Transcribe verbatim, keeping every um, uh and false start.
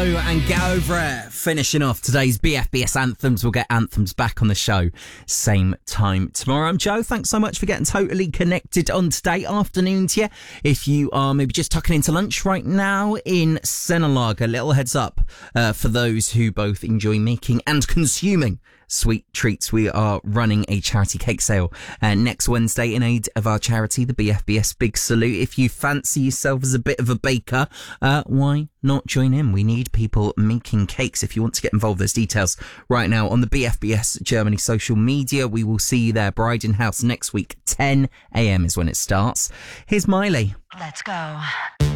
Joe and Get Over It. Finishing off today's B F B S Anthems. We'll get Anthems back on the show same time tomorrow. I'm Joe. Thanks so much for getting totally connected on today. Afternoon to you. If you are maybe just tucking into lunch right now in Senelaga, a little heads up uh, for those who both enjoy making and consuming sweet treats. We are running a charity cake sale uh, next Wednesday in aid of our charity, the B F B S Big Salute. If you fancy yourself as a bit of a baker, uh, why not join in? We need people making cakes. If you want to get involved, there's details right now on the B F B S Germany social media. We will see you there, Bryden House, next week. ten a.m. is when it starts. Here's Miley. Let's go.